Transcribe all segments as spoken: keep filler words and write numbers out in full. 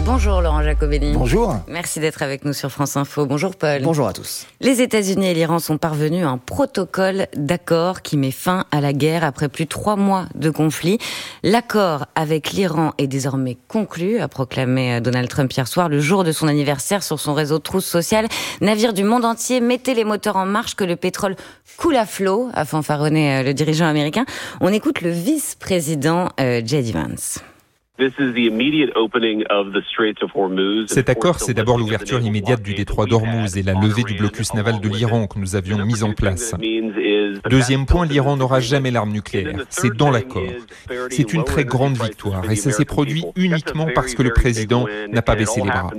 Bonjour Laurent Jacobelli. Bonjour. Merci d'être avec nous sur France Info. Bonjour Paul. Bonjour à tous. Les États-Unis et l'Iran sont parvenus à un protocole d'accord qui met fin à la guerre après plus de trois mois de conflit. L'accord avec l'Iran est désormais conclu, a proclamé Donald Trump hier soir, le jour de son anniversaire sur son réseau Truth Social. Navire du monde entier, mettez les moteurs en marche que le pétrole coule à flot, a fanfaronné le dirigeant américain. On écoute le vice-président euh, J D Vance. Cet accord, c'est d'abord l'ouverture immédiate du détroit d'Ormuz et la levée du blocus naval de l'Iran que nous avions mis en place. Deuxième point, l'Iran n'aura jamais l'arme nucléaire. C'est dans l'accord. C'est une très grande victoire et ça s'est produit uniquement parce que le président n'a pas baissé les bras.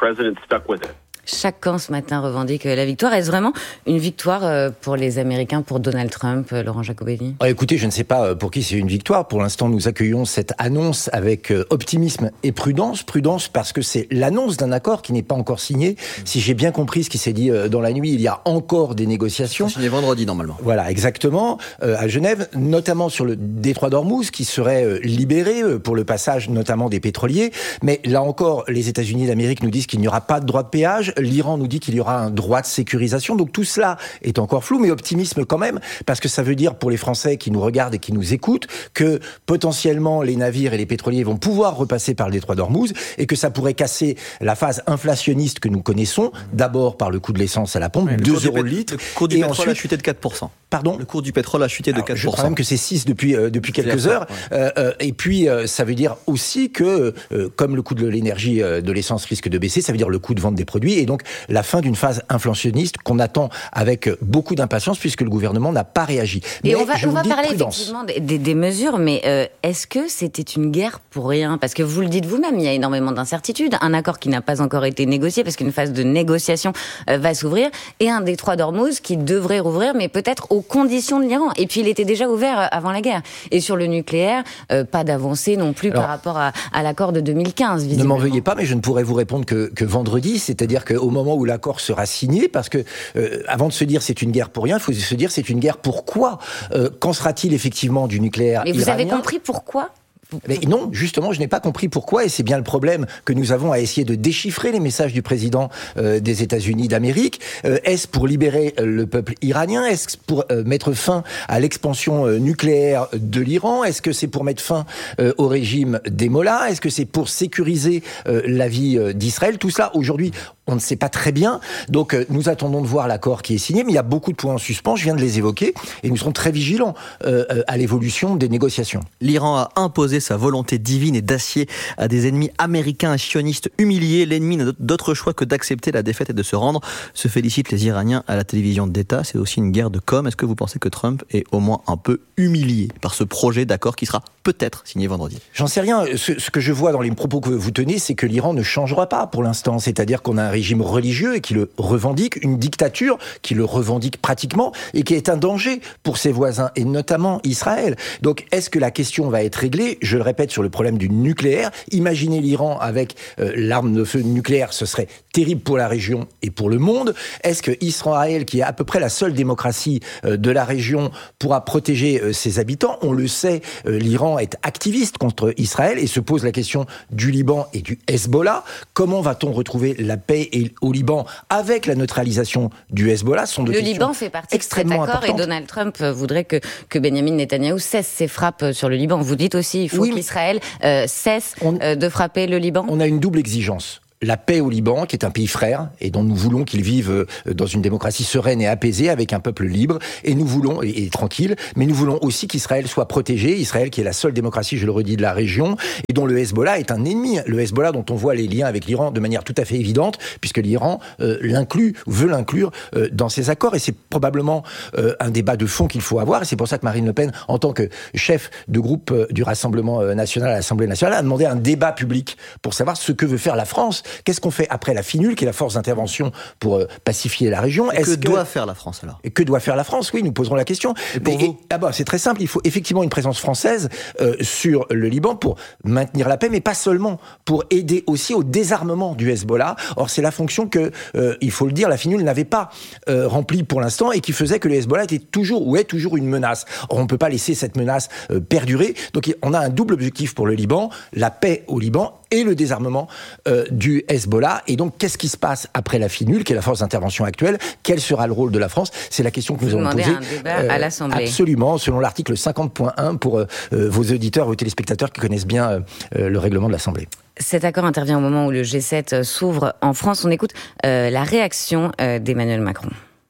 Chaque camp ce matin revendique la victoire. Est-ce vraiment une victoire pour les Américains, pour Donald Trump, Laurent Jacobelli ? Oh, écoutez, je ne sais pas pour qui c'est une victoire. Pour l'instant, nous accueillons cette annonce avec optimisme et prudence. Prudence parce que c'est l'annonce d'un accord qui n'est pas encore signé. Si j'ai bien compris ce qui s'est dit dans la nuit, il y a encore des négociations. C'est signé vendredi, normalement. Voilà, exactement, euh, à Genève, notamment sur le détroit d'Ormuz, qui serait euh, libéré euh, pour le passage notamment des pétroliers. Mais là encore, les États-Unis d'Amérique nous disent qu'il n'y aura pas de droit de péage. L'Iran nous dit qu'il y aura un droit de sécurisation. Donc tout cela est encore flou, mais optimisme quand même, parce que ça veut dire pour les Français qui nous regardent et qui nous écoutent que potentiellement les navires et les pétroliers vont pouvoir repasser par le détroit d'Ormuz et que ça pourrait casser la phase inflationniste que nous connaissons, d'abord par le coût de l'essence à la pompe, ouais, deux euros le litre. Le cours du et pétrole ensuite, a chuté de quatre pour cent. Pardon ? Le cours du pétrole a chuté de Alors, quatre pour cent. Je crois même que c'est six depuis, euh, depuis quelques heures. Ouais. Euh, euh, et puis, euh, ça veut dire aussi que, euh, comme le coût de l'énergie, euh, de l'essence risque de baisser, ça veut dire le coût de vente des produits et donc la fin d'une phase inflationniste qu'on attend avec beaucoup d'impatience puisque le gouvernement n'a pas réagi. Et mais on va, on va parler prudence. effectivement des, des, des mesures, mais euh, est-ce que c'était une guerre pour rien ? Parce que vous le dites vous-même, il y a énormément d'incertitudes. Un accord qui n'a pas encore été négocié parce qu'une phase de négociation euh, va s'ouvrir et un détroit d'Ormuz qui devrait rouvrir, mais peut-être aux conditions de l'Iran. Et puis il était déjà ouvert avant la guerre. Et sur le nucléaire, euh, pas d'avancée non plus Alors, par rapport à, à l'accord de deux mille quinze. Ne m'en veuillez pas, mais je ne pourrais vous répondre que, que vendredi, c'est-à-dire qu'au moment où l'accord sera signé, parce que euh, avant de se dire c'est une guerre pour rien, il faut se dire c'est une guerre pourquoi. Euh, qu'en sera-t-il effectivement du nucléaire Mais vous iranien ? avez compris pourquoi ? Mais non, justement, je n'ai pas compris pourquoi, et c'est bien le problème que nous avons à essayer de déchiffrer les messages du président euh, des États-Unis d'Amérique. Euh, est-ce pour libérer le peuple iranien ? Est-ce pour euh, mettre fin à l'expansion euh, nucléaire de l'Iran ? Est-ce que c'est pour mettre fin euh, au régime des Mollahs ? Est-ce que c'est pour sécuriser euh, la vie euh, d'Israël ? Tout cela, aujourd'hui, on ne sait pas très bien. Donc, euh, nous attendons de voir l'accord qui est signé, mais il y a beaucoup de points en suspens, je viens de les évoquer, et nous serons très vigilants euh, à l'évolution des négociations. L'Iran a imposé sa volonté divine et d'acier à des ennemis américains sionistes humiliés. L'ennemi n'a d'autre choix que d'accepter la défaite et de se rendre. Se félicitent les Iraniens à la télévision d'État. C'est aussi une guerre de com. Est-ce que vous pensez que Trump est au moins un peu humilié par ce projet d'accord qui sera peut-être signé vendredi ? J'en sais rien. Ce, ce que je vois dans les propos que vous tenez, c'est que l'Iran ne changera pas pour l'instant. C'est-à-dire qu'on a un régime religieux et qui le revendique, une dictature qui le revendique pratiquement et qui est un danger pour ses voisins et notamment Israël. Donc, est-ce que la question va être réglée ? Je le répète sur le problème du nucléaire. Imaginez l'Iran avec euh, l'arme de feu nucléaire, ce serait terrible pour la région et pour le monde. Est-ce que Israël, qui est à peu près la seule démocratie euh, de la région, pourra protéger euh, ses habitants ? On le sait, euh, l'Iran est activiste contre Israël et se pose la question du Liban et du Hezbollah. Comment va-t-on retrouver la paix et, au Liban avec la neutralisation du Hezbollah ? Ce sont de Le questions Liban fait partie de cet extrêmement accord importantes. et Donald Trump voudrait que, que Benjamin Netanyahou cesse ses frappes sur le Liban. Vous dites aussi, il faut Oui, qu'Israël euh, cesse on, euh, de frapper le Liban. On a une double exigence. La paix au Liban, qui est un pays frère, et dont nous voulons qu'il vive dans une démocratie sereine et apaisée, avec un peuple libre, et nous voulons, et, et tranquille, mais nous voulons aussi qu'Israël soit protégé, Israël qui est la seule démocratie, je le redis, de la région, et dont le Hezbollah est un ennemi. Le Hezbollah dont on voit les liens avec l'Iran de manière tout à fait évidente, puisque l'Iran euh, l'inclut, veut l'inclure euh, dans ses accords, et c'est probablement euh, un débat de fond qu'il faut avoir, et c'est pour ça que Marine Le Pen, en tant que chef de groupe euh, du Rassemblement national à l'Assemblée nationale, a demandé un débat public pour savoir ce que veut faire la France. Qu'est-ce qu'on fait après la FINUL, qui est la force d'intervention pour euh, pacifier la région ? Et Est-ce que, que doit faire la France alors ? Et que doit faire la France ? Oui, nous poserons la question. Et pour Mais, vous ? et, ah bah, c'est très simple, il faut effectivement une présence française euh, sur le Liban pour maintenir la paix, mais pas seulement, pour aider aussi au désarmement du Hezbollah. Or, c'est la fonction que, euh, il faut le dire, la FINUL n'avait pas euh, remplie pour l'instant et qui faisait que le Hezbollah était toujours ou est toujours une menace. Or, on ne peut pas laisser cette menace euh, perdurer. Donc, on a un double objectif pour le Liban, la paix au Liban et le désarmement euh, du Hezbollah. Et donc, qu'est-ce qui se passe après la FINUL, qui est la force d'intervention actuelle? Quel sera le rôle de la France? C'est la question que nous Vous avons posée. demandez un débat euh, à l'Assemblée. Absolument, selon l'article cinquante point un pour euh, vos auditeurs, vos téléspectateurs qui connaissent bien euh, le règlement de l'Assemblée. Cet accord intervient au moment où le G sept s'ouvre en France. On écoute euh, la réaction euh, d'Emmanuel Macron.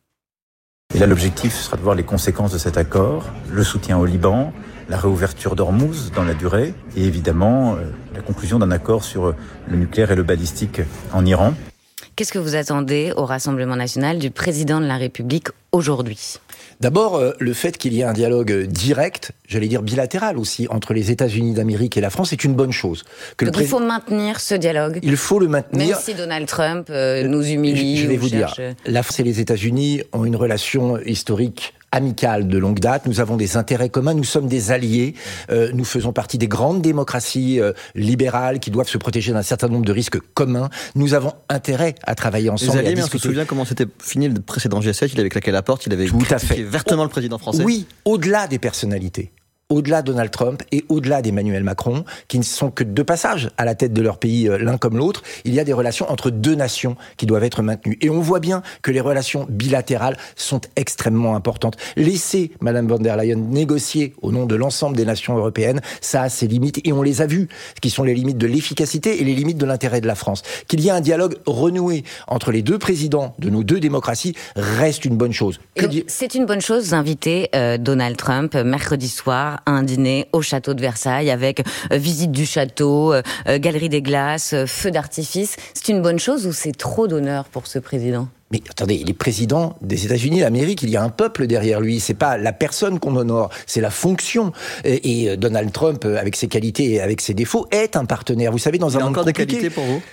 Et là, l'objectif sera de voir les conséquences de cet accord, le soutien au Liban, la réouverture d'Ormuz dans la durée et évidemment euh, la conclusion d'un accord sur le nucléaire et le balistique en Iran. Qu'est-ce que vous attendez au Rassemblement national du président de la République aujourd'hui ? D'abord, euh, le fait qu'il y ait un dialogue direct, j'allais dire bilatéral aussi, entre les États-Unis d'Amérique et la France, est une bonne chose. Que Donc le pré... il faut maintenir ce dialogue. Il faut le maintenir. Même si Donald Trump euh, nous humilie. Je, je vais ou vous cherche... dire, la France et les États-Unis ont une relation historique amicale de longue date. Nous avons des intérêts communs. Nous sommes des alliés. Euh, nous faisons partie des grandes démocraties euh, libérales qui doivent se protéger d'un certain nombre de risques communs. Nous avons intérêt à travailler ensemble. Les alliés, et à mais discuter. on se souvient comment c'était fini le précédent G sept. Il avait claqué la porte. Il avait Tout critiqué à fait. vertement le président français. Oui, au-delà des personnalités. Au-delà de Donald Trump et au-delà d'Emmanuel Macron, qui ne sont que de passage à la tête de leur pays l'un comme l'autre, il y a des relations entre deux nations qui doivent être maintenues. Et on voit bien que les relations bilatérales sont extrêmement importantes. Laisser Madame von der Leyen négocier au nom de l'ensemble des nations européennes, ça a ses limites, et on les a vues, qui sont les limites de l'efficacité et les limites de l'intérêt de la France. Qu'il y ait un dialogue renoué entre les deux présidents de nos deux démocraties reste une bonne chose. Donc, c'est une bonne chose d'inviter euh, Donald Trump mercredi soir à un dîner au château de Versailles avec euh, visite du château, euh, galerie des glaces, euh, feux d'artifice. C'est une bonne chose ou c'est trop d'honneur pour ce président ? Mais attendez, il est président des États-Unis d'Amérique, il y a un peuple derrière lui, c'est pas la personne qu'on honore, c'est la fonction. Et, et Donald Trump, avec ses qualités et avec ses défauts, est un partenaire. Vous savez, dans il un a monde encore compliqué, des qualités pour vous ?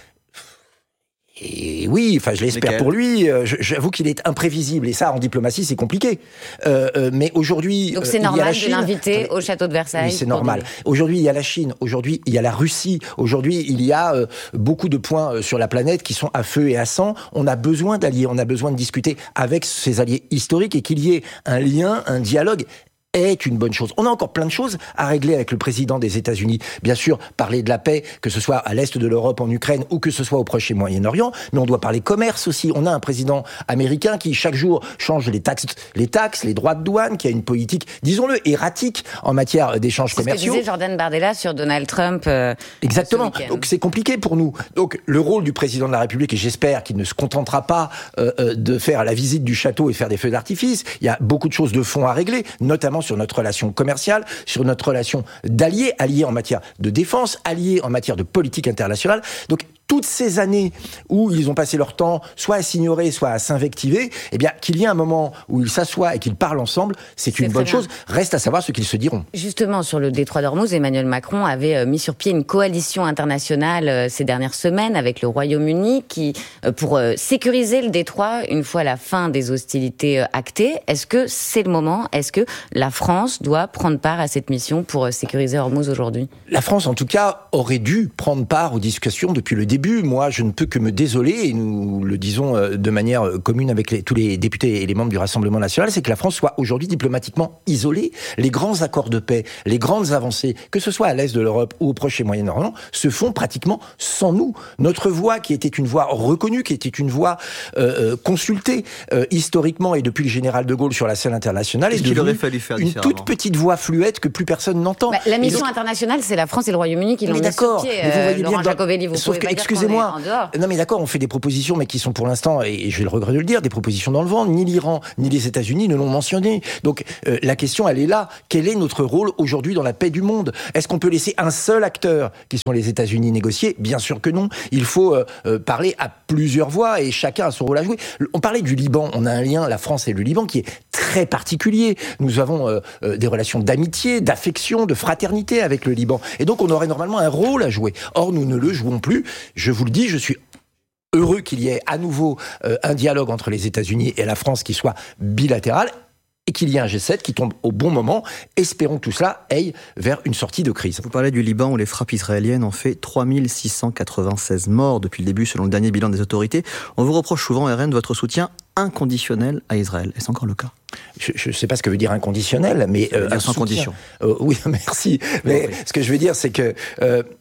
Et oui, enfin, je l'espère Lesquels ? pour lui. J'avoue qu'il est imprévisible, et ça, en diplomatie, c'est compliqué. Euh, euh, mais aujourd'hui, donc c'est euh, normal Chine, de l'inviter au château de Versailles. Oui, c'est normal. Aujourd'hui, il y a la Chine. Aujourd'hui, il y a la Russie. Aujourd'hui, il y a euh, beaucoup de points euh, sur la planète qui sont à feu et à sang. On a besoin d'alliés. On a besoin de discuter avec ces alliés historiques et qu'il y ait un lien, un dialogue est une bonne chose. On a encore plein de choses à régler avec le président des États-Unis. Bien sûr, parler de la paix, que ce soit à l'est de l'Europe, en Ukraine, ou que ce soit au Proche et Moyen-Orient, mais on doit parler commerce aussi. On a un président américain qui, chaque jour, change les taxes, les taxes, les droits de douane, qui a une politique, disons-le, erratique en matière d'échanges commerciaux. C'est ce que disait Jordan Bardella sur Donald Trump. Euh, Exactement. Donc c'est compliqué pour nous. Donc le rôle du président de la République, et j'espère qu'il ne se contentera pas euh, de faire la visite du château et faire des feux d'artifice. Il y a beaucoup de choses de fond à régler, notamment sur notre relation commerciale, sur notre relation d'alliés, alliés en matière de défense, alliés en matière de politique internationale. Donc, toutes ces années où ils ont passé leur temps soit à s'ignorer, soit à s'invectiver, eh bien, qu'il y ait un moment où ils s'assoient et qu'ils parlent ensemble, c'est, c'est une bonne bien. chose. Reste à savoir ce qu'ils se diront. Justement, sur le détroit d'Ormuz, Emmanuel Macron avait mis sur pied une coalition internationale ces dernières semaines avec le Royaume-Uni qui, pour sécuriser le détroit une fois la fin des hostilités actées. Est-ce que c'est le moment ? Est-ce que la France doit prendre part à cette mission pour sécuriser Ormuz aujourd'hui ? La France, en tout cas, aurait dû prendre part aux discussions depuis le début. Moi, je ne peux que me désoler, et nous le disons de manière commune avec les, tous les députés et les membres du Rassemblement national, c'est que la France soit aujourd'hui diplomatiquement isolée. Les grands accords de paix, les grandes avancées, que ce soit à l'est de l'Europe ou au Proche et Moyen-Orient, se font pratiquement sans nous. Notre voix, qui était une voix reconnue, qui était une voix euh, consultée euh, historiquement et depuis le général de Gaulle sur la scène internationale, est devenue une toute petite voix fluette que plus personne n'entend. Bah, la mission donc, internationale, c'est la France et le Royaume-Uni qui l'ont mis sur pied. Mais vous voyez Laurent bien dans... Jacovelli, vous Sauf pouvez que, excusez-moi, non mais d'accord, on fait des propositions, mais qui sont pour l'instant, et j'ai le regret de le dire, des propositions dans le vent. Ni l'Iran, ni les États-Unis ne l'ont mentionné. Donc euh, la question, elle est là. Quel est notre rôle aujourd'hui dans la paix du monde ? Est-ce qu'on peut laisser un seul acteur, qui sont les États-Unis, négocier ? Bien sûr que non. Il faut euh, euh, parler à plusieurs voix et chacun a son rôle à jouer. On parlait du Liban. On a un lien, la France et le Liban, qui est très particulier. Nous avons euh, euh, des relations d'amitié, d'affection, de fraternité avec le Liban. Et donc on aurait normalement un rôle à jouer. Or, nous ne le jouons plus. Je vous le dis, je suis heureux qu'il y ait à nouveau euh, un dialogue entre les États-Unis et la France qui soit bilatéral et qu'il y ait un G sept qui tombe au bon moment. Espérons que tout cela aille vers une sortie de crise. Vous parlez du Liban où les frappes israéliennes ont fait trois mille six cent quatre-vingt-seize morts depuis le début selon le dernier bilan des autorités. On vous reproche souvent, R N, votre soutien inconditionnel à Israël. Est-ce encore le cas ? Je ne sais pas ce que veut dire inconditionnel, mais euh, dire sans soutien. condition. Euh, oui, merci. Mais oui. Ce que je veux dire, c'est que euh,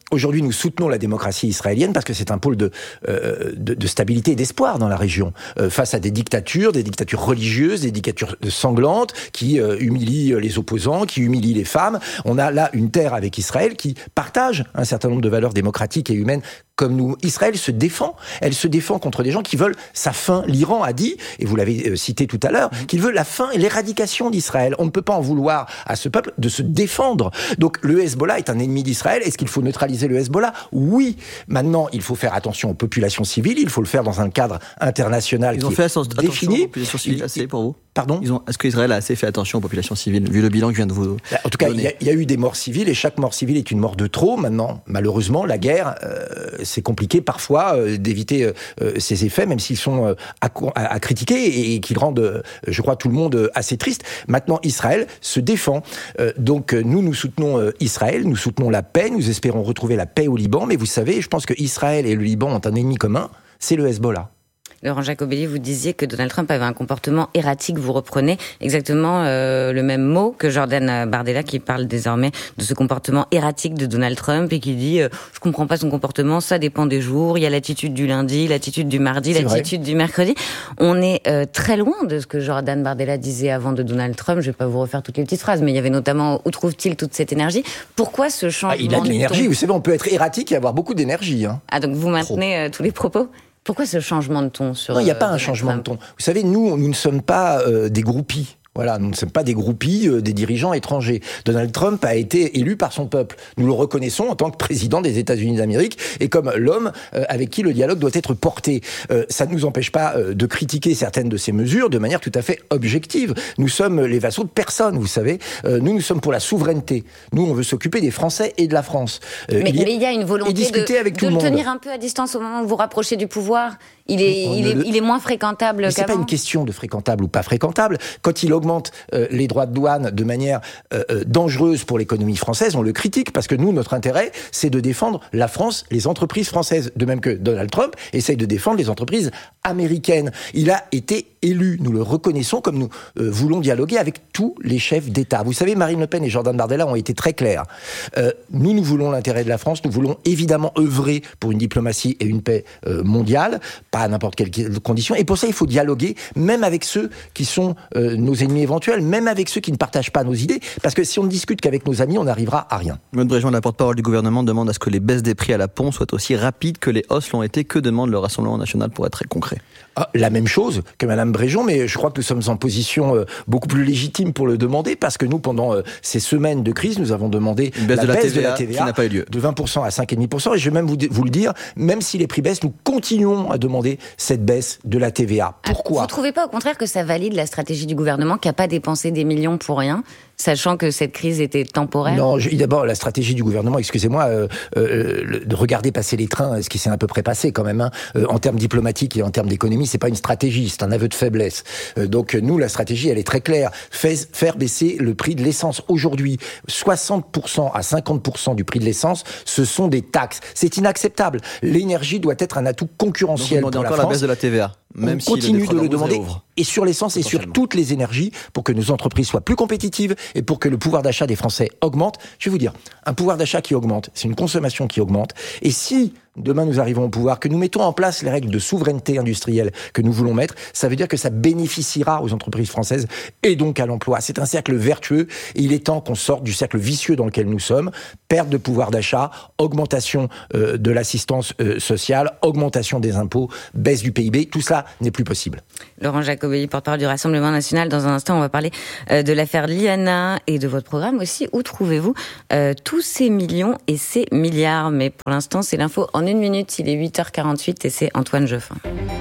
Aujourd'hui, nous soutenons la démocratie israélienne parce que c'est un pôle de, euh, de, de stabilité et d'espoir dans la région, euh, face à des dictatures, des dictatures religieuses, des dictatures sanglantes qui euh, humilient les opposants, qui humilient les femmes. On a là une terre avec Israël qui partage un certain nombre de valeurs démocratiques et humaines comme nous. Israël se défend. Elle se défend contre des gens qui veulent sa fin. L'Iran a dit, et vous l'avez cité tout à l'heure, qu'il veut la fin et l'éradication d'Israël. On ne peut pas en vouloir à ce peuple de se défendre. Donc le Hezbollah est un ennemi d'Israël. Est-ce qu'il faut neutraliser le Hezbollah ? Oui. Maintenant, il faut faire attention aux populations civiles. Il faut le faire dans un cadre international Ils qui ont fait est défini. Aux populations civiles assez pour vous ? Pardon ? Ils ont, est-ce qu'Israël a assez fait attention aux populations civiles, vu le bilan que je viens de vous En tout cas, il y, y a eu des morts civiles et chaque mort civile est une mort de trop. Maintenant, malheureusement, la guerre, euh, c'est compliqué parfois euh, d'éviter euh, ces effets, même s'ils sont euh, à, à, à critiquer et, et qu'ils rendent, euh, je crois, tout le monde euh, assez triste. Maintenant, Israël se défend. Euh, donc, euh, nous, nous soutenons euh, Israël, nous soutenons la paix, nous espérons retrouver la paix au Liban. Mais vous savez, je pense que Israël et le Liban ont un ennemi commun, c'est le Hezbollah. Laurent Jacobelli, vous disiez que Donald Trump avait un comportement erratique. Vous reprenez exactement euh, le même mot que Jordan Bardella, qui parle désormais de ce comportement erratique de Donald Trump et qui dit euh, « je comprends pas son comportement, ça dépend des jours, il y a l'attitude du lundi, l'attitude du mardi, c'est l'attitude vrai. du mercredi ». On est euh, très loin de ce que Jordan Bardella disait avant de Donald Trump. Je vais pas vous refaire toutes les petites phrases, mais il y avait notamment « où trouve-t-il toute cette énergie ?» Pourquoi ce changement ah, Il a de l'énergie, ton... vous savez, on peut être erratique et avoir beaucoup d'énergie. Hein. Ah, donc vous maintenez euh, tous les propos ? Pourquoi ce changement de ton sur... Non, il n'y a pas euh, un changement Trump. de ton. Vous savez, nous, nous ne sommes pas euh, des groupies. Voilà, nous ne sommes pas des groupies, euh, des dirigeants étrangers. Donald Trump a été élu par son peuple. Nous le reconnaissons en tant que président des États-Unis d'Amérique et comme l'homme euh, avec qui le dialogue doit être porté. Euh, ça ne nous empêche pas euh, de critiquer certaines de ces mesures de manière tout à fait objective. Nous sommes les vassaux de personne, vous savez. Euh, nous, nous sommes pour la souveraineté. Nous, on veut s'occuper des Français et de la France. Euh, mais, il y a, mais il y a une volonté de, avec de tout le, le tenir un peu à distance au moment où vous rapprochez du pouvoir. Il est, il est, le... il est moins fréquentable mais qu'avant. C'est pas une question de fréquentable ou pas fréquentable. Quand il augmente euh, les droits de douane de manière euh, euh, dangereuse pour l'économie française, on le critique parce que nous, notre intérêt, c'est de défendre la France, les entreprises françaises. De même que Donald Trump essaye de défendre les entreprises américaines. Il a été élu, nous le reconnaissons, comme nous euh, voulons dialoguer avec tous les chefs d'État. Vous savez, Marine Le Pen et Jordan Bardella ont été très clairs. Euh, nous, nous voulons l'intérêt de la France, nous voulons évidemment œuvrer pour une diplomatie et une paix euh, mondiale, pas à n'importe quelle condition. Et pour ça, il faut dialoguer, même avec ceux qui sont euh, nos ennemis éventuels, même avec ceux qui ne partagent pas nos idées, parce que si on ne discute qu'avec nos amis, on n'arrivera à rien. Maud Bréjean, la porte-parole du gouvernement, demande à ce que les baisses des prix à la pompe soient aussi rapides que les hausses l'ont été. Que demande le Rassemblement national pour être très concret ? Ah, la même chose que Madame Bréjean, mais je crois que nous sommes en position euh, beaucoup plus légitime pour le demander, parce que nous, pendant euh, ces semaines de crise, nous avons demandé une baisse, la de, la baisse T V A, de la T V A qui n'a pas eu lieu. de vingt pour cent à cinq virgule cinq pour cent, et je vais même vous, vous le dire, même si les prix baissent, nous continuons à demander cette baisse de la T V A. Pourquoi ? Vous ne trouvez pas au contraire que ça valide la stratégie du gouvernement qui n'a pas dépensé des millions pour rien, sachant que cette crise était temporaire ? Non, je, d'abord, la stratégie du gouvernement, excusez-moi, euh, euh, de regarder passer les trains, ce qui s'est à peu près passé quand même, hein, euh, en termes diplomatiques et en termes d'économie, c'est pas une stratégie, c'est un aveu de faiblesse. Euh, donc nous, la stratégie, elle est très claire. Fais, faire baisser le prix de l'essence. Aujourd'hui, soixante pour cent à cinquante pour cent du prix de l'essence, ce sont des taxes. C'est inacceptable. L'énergie doit être un atout concurrentiel Donc, pour la encore France. la baisse de la T V A. Même on si continue le de le demander, ouvre. et sur l'essence et sur toutes les énergies, pour que nos entreprises soient plus compétitives et pour que le pouvoir d'achat des Français augmente. Je vais vous dire, un pouvoir d'achat qui augmente, c'est une consommation qui augmente, et si demain nous arrivons au pouvoir, que nous mettons en place les règles de souveraineté industrielle que nous voulons mettre, ça veut dire que ça bénéficiera aux entreprises françaises et donc à l'emploi. C'est un cercle vertueux et il est temps qu'on sorte du cercle vicieux dans lequel nous sommes. Perte de pouvoir d'achat, augmentation euh, de l'assistance euh, sociale, augmentation des impôts, baisse du P I B, tout ça n'est plus possible. Laurent Jacobelli, porte-parole du Rassemblement national. Dans un instant, on va parler euh, de l'affaire Liana et de votre programme aussi. Où trouvez-vous euh, tous ces millions et ces milliards ? Mais pour l'instant, c'est l'info en une minute. Il est huit heures quarante-huit et c'est Antoine Geoffin.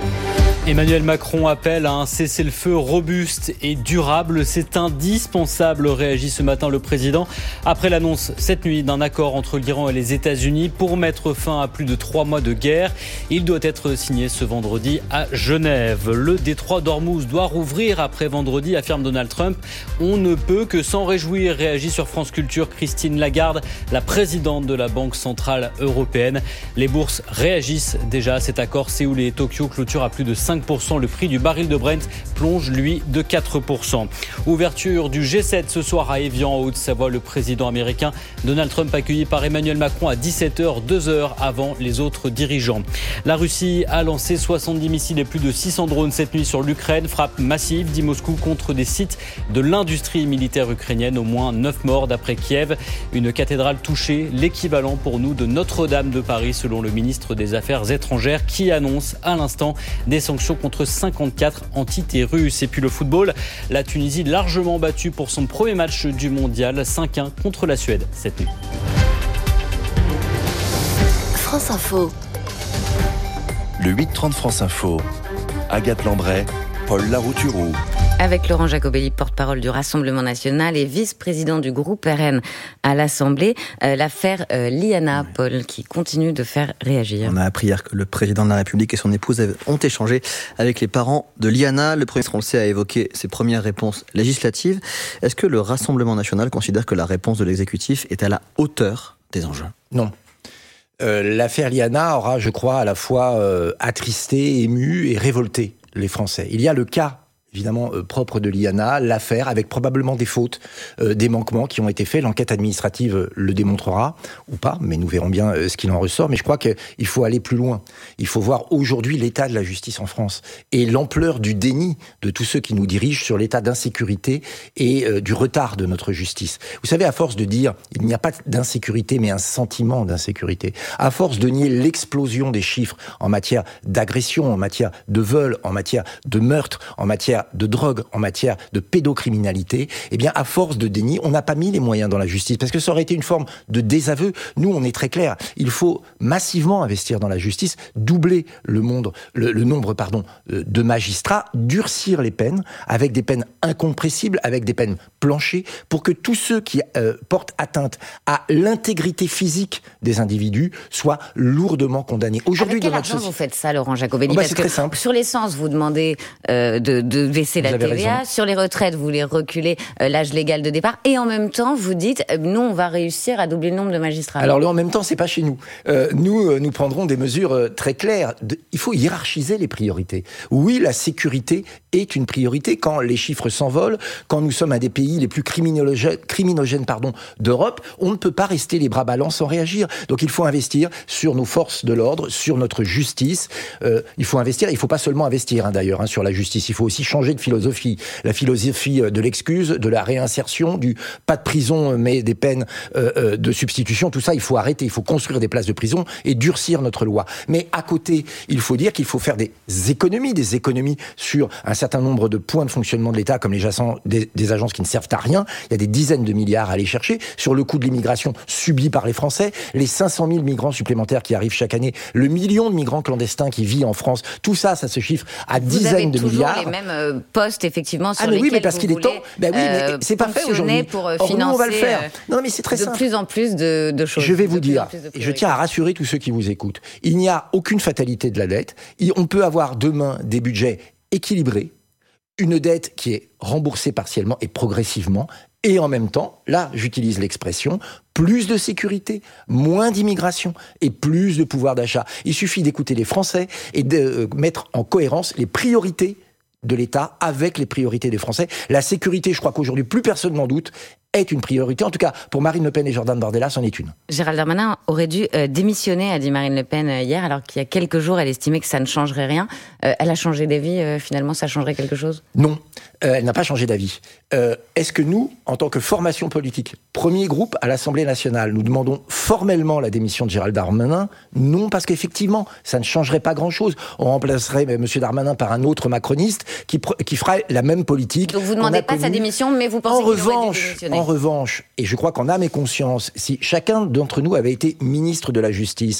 Emmanuel Macron appelle à un cessez-le-feu robuste et durable. C'est indispensable, réagit ce matin le président, après l'annonce cette nuit d'un accord entre l'Iran et les États-Unis pour mettre fin à plus de trois mois de guerre. Il doit être signé ce vendredi à Genève. Le détroit d'Ormuz doit rouvrir après vendredi, affirme Donald Trump. On ne peut que s'en réjouir, réagit sur France Culture Christine Lagarde, la présidente de la Banque Centrale Européenne. Les bourses réagissent déjà à cet accord. Séoul et Tokyo clôturent à plus de cinq cinq pour cent. Le prix du baril de Brent plonge, lui, de quatre pour cent. Ouverture du G sept ce soir à Évian, en Haute-Savoie. Le président américain Donald Trump accueilli par Emmanuel Macron à dix-sept heures, deux heures avant les autres dirigeants. La Russie a lancé soixante-dix missiles et plus de six cents drones cette nuit sur l'Ukraine. Frappe massive, dit Moscou, contre des sites de l'industrie militaire ukrainienne. Au moins neuf morts d'après Kiev. Une cathédrale touchée, l'équivalent pour nous de Notre-Dame de Paris, selon le ministre des Affaires étrangères, qui annonce à l'instant des sanctions contre cinquante-quatre entités russes. Et puis le football, la Tunisie largement battue pour son premier match du mondial, cinq un contre la Suède cette nuit. France Info. Le huit trente France Info. Agathe Landray, Paul Larouturou. Avec Laurent Jacobelli, porte-parole du Rassemblement national et vice-président du groupe R N à l'Assemblée, euh, l'affaire euh, Liana, Paul, qui continue de faire réagir. On a appris hier que le président de la République et son épouse ont échangé avec les parents de Liana. Le Premier ministre, on le sait, a évoqué ses premières réponses législatives. Est-ce que le Rassemblement national considère que la réponse de l'exécutif est à la hauteur des enjeux ? Non. Euh, l'affaire Liana aura, je crois, à la fois euh, attristé, ému et révolté les Français. Il y a le cas évidemment euh, propre de Liana, l'affaire avec probablement des fautes, euh, des manquements qui ont été faits. L'enquête administrative euh, le démontrera ou pas, mais nous verrons bien euh, ce qu'il en ressort. Mais je crois qu'il faut aller plus loin. Il faut voir aujourd'hui l'état de la justice en France et l'ampleur du déni de tous ceux qui nous dirigent sur l'état d'insécurité et euh, du retard de notre justice. Vous savez, à force de dire il n'y a pas d'insécurité, mais un sentiment d'insécurité, à force de nier l'explosion des chiffres en matière d'agression, en matière de vol, en matière de meurtre, en matière de drogue, en matière de pédocriminalité, eh bien, à force de déni, on n'a pas mis les moyens dans la justice, parce que ça aurait été une forme de désaveu. Nous, on est très clair. Il faut massivement investir dans la justice, doubler le, monde, le, le nombre pardon, de magistrats, durcir les peines, avec des peines incompressibles, avec des peines planchées, pour que tous ceux qui euh, portent atteinte à l'intégrité physique des individus soient lourdement condamnés. Aujourd'hui, avec quel dans notre argent société... vous faites ça, Laurent Jacobelli? Oh bah, parce c'est que très simple. Sur l'essence, vous demandez euh, de, de baisser la T V A. Sur les retraites, vous voulez reculer euh, l'âge légal de départ. Et en même temps, vous dites, euh, nous, on va réussir à doubler le nombre de magistrats. Alors, le en même temps, c'est pas chez nous. Euh, nous, euh, nous prendrons des mesures euh, très claires. De, il faut hiérarchiser les priorités. Oui, la sécurité est une priorité quand les chiffres s'envolent, quand nous sommes un des pays les plus criminogènes, criminogènes pardon, d'Europe. On ne peut pas rester les bras ballants sans réagir. Donc, il faut investir sur nos forces de l'ordre, sur notre justice. Euh, il faut investir. Il faut pas seulement investir, hein, d'ailleurs, hein, sur la justice. Il faut aussi changer de philosophie. La philosophie de l'excuse, de la réinsertion, du pas de prison, mais des peines euh, de substitution. Tout ça, il faut arrêter. Il faut construire des places de prison et durcir notre loi. Mais à côté, il faut dire qu'il faut faire des économies, des économies sur un certain nombre de points de fonctionnement de l'État, comme les agences, des, des agences qui ne servent à rien. Il y a des dizaines de milliards à aller chercher sur le coût de l'immigration subi par les Français, les cinq cent mille migrants supplémentaires qui arrivent chaque année, le million de migrants clandestins qui vit en France. Tout ça, ça se chiffre à vous dizaines de milliards. Vous avez toujours les mêmes euh, postes, effectivement, sur ah, mais lesquels oui, mais parce vous qu'il est voulez, temps. Ben oui, mais euh, c'est pas fait aujourd'hui. Pour euh, Or, financer nous, on va le faire. Euh, non, mais c'est très de simple. plus en plus de, de choses. Je vais vous de dire, et je tiens à rassurer tous ceux qui vous écoutent, il n'y a aucune fatalité de la dette. On peut avoir demain des budgets équilibrés, une dette qui est remboursée partiellement et progressivement, et en même temps, là, j'utilise l'expression, plus de sécurité, moins d'immigration et plus de pouvoir d'achat. Il suffit d'écouter les Français et de mettre en cohérence les priorités de l'État avec les priorités des Français. La sécurité, je crois qu'aujourd'hui, plus personne n'en doute, est une priorité. En tout cas, pour Marine Le Pen et Jordan Bardella, c'en est une. Gérald Darmanin aurait dû euh, démissionner, a dit Marine Le Pen euh, hier, alors qu'il y a quelques jours, elle estimait que ça ne changerait rien. Euh, elle a changé d'avis, euh, finalement, ça changerait quelque chose ? Non, euh, elle n'a pas changé d'avis. Euh, est-ce que nous, en tant que formation politique, premier groupe à l'Assemblée nationale, nous demandons formellement la démission de Gérald Darmanin ? Non, parce qu'effectivement, ça ne changerait pas grand-chose. On remplacerait M. Darmanin par un autre macroniste qui, pr- qui ferait la même politique. Donc vous ne demandez pas connu. sa démission, mais vous pensez en qu'il aurait dû démissionner ? En revanche, et je crois qu'en âme et conscience, si chacun d'entre nous avait été ministre de la Justice,